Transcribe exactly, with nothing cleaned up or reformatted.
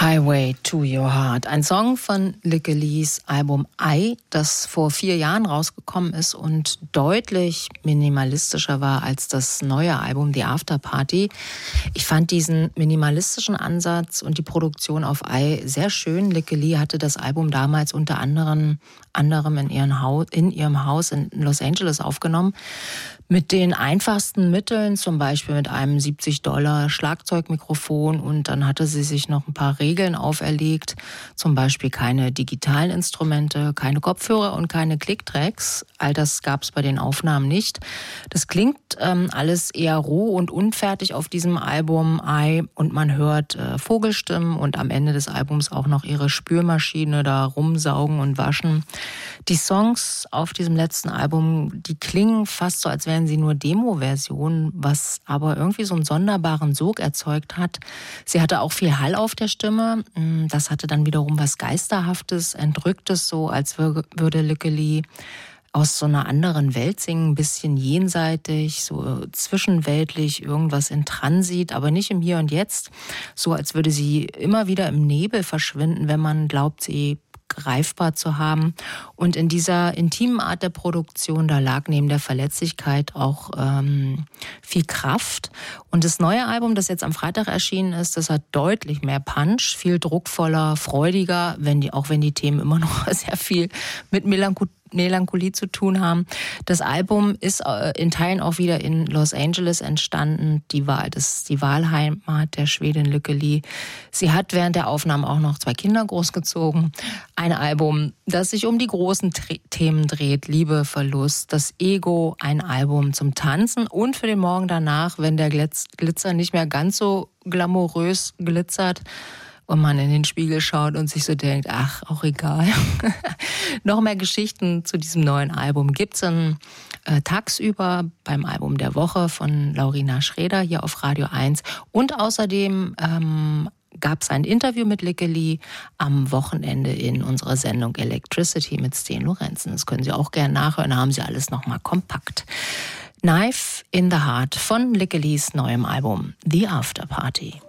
Highway to Your Heart. Ein Song von Lykke Li's Album I, das vor vier Jahren rausgekommen ist und deutlich minimalistischer war als das neue Album The After Party. Ich fand diesen minimalistischen Ansatz und die Produktion auf I sehr schön. Lykke Li hatte das Album damals unter anderem, anderem in, ihren Haus, in ihrem Haus in Los Angeles aufgenommen. Mit den einfachsten Mitteln, zum Beispiel mit einem siebzig Dollar Schlagzeugmikrofon, und dann hatte sie sich noch ein paar Regeln auferlegt, zum Beispiel keine digitalen Instrumente, keine Kopfhörer und keine Clicktracks. All das gab es bei den Aufnahmen nicht. Das klingt ähm, alles eher roh und unfertig auf diesem Album I, und man hört äh, Vogelstimmen und am Ende des Albums auch noch ihre Spülmaschine da rumsaugen und waschen. Die Songs auf diesem letzten Album, die klingen fast so, als wären sie nur Demo-Versionen, was aber irgendwie so einen sonderbaren Sog erzeugt hat. Sie hatte auch viel Hall auf der Stimme. Das hatte dann wiederum was Geisterhaftes, Entrücktes, so als würde Lykke Li aus so einer anderen Welt singen, ein bisschen jenseitig, so zwischenweltlich, irgendwas in Transit, aber nicht im Hier und Jetzt. So als würde sie immer wieder im Nebel verschwinden, wenn man glaubt, sie greifbar zu haben. Und in dieser intimen Art der Produktion, da lag neben der Verletzlichkeit auch ähm, viel Kraft. Und das neue Album, das jetzt am Freitag erschienen ist, das hat deutlich mehr Punch, viel druckvoller, freudiger, wenn die, auch wenn die Themen immer noch sehr viel mit Melancholie Melancholie zu tun haben. Das Album ist in Teilen auch wieder in Los Angeles entstanden, die Wahl, das ist die Wahlheimat der Schwedin Lykke Li. Sie hat während der Aufnahmen auch noch zwei Kinder großgezogen. Ein Album, das sich um die großen T- Themen dreht, Liebe, Verlust, das Ego, ein Album zum Tanzen und für den Morgen danach, wenn der Glitz- Glitzer nicht mehr ganz so glamourös glitzert und man in den Spiegel schaut und sich so denkt, ach, auch egal. Noch mehr Geschichten zu diesem neuen Album gibt's dann äh, tagsüber beim Album der Woche von Laurina Schreder hier auf Radio eins. Und außerdem ähm, gab es ein Interview mit Lykke Li am Wochenende in unserer Sendung Electricity mit Sten Lorenzen. Das können Sie auch gerne nachhören, da haben Sie alles nochmal kompakt. Knife in the Heart von Lykke Li's neuem Album The After Party.